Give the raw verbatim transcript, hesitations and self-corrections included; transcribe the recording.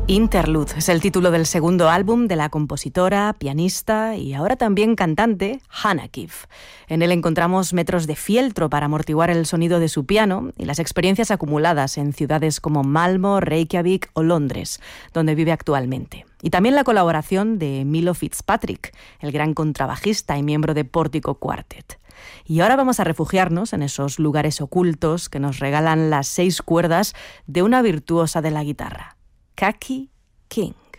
Interlude es el título del segundo álbum de la compositora, pianista y ahora también cantante Hannah Keefe. En él encontramos metros de fieltro para amortiguar el sonido de su piano y las experiencias acumuladas en ciudades como Malmö, Reykjavik o Londres, donde vive actualmente. Y también la colaboración de Milo Fitzpatrick, el gran contrabajista y miembro de Portico Quartet. Y ahora vamos a refugiarnos en esos lugares ocultos que nos regalan las seis cuerdas de una virtuosa de la guitarra, Kaki King.